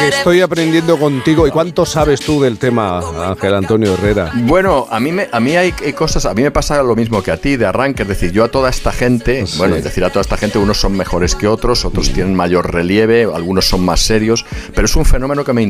estoy aprendiendo contigo. ¿Y cuánto sabes tú del tema, Ángel Antonio Herrera? Bueno, a mí hay cosas, a mí me pasa lo mismo que a ti de arranque, es decir, yo a toda esta gente, Sí. bueno, es decir, a toda esta gente unos son mejores que otros tienen mayor relieve, algunos son más serios, pero es un fenómeno que me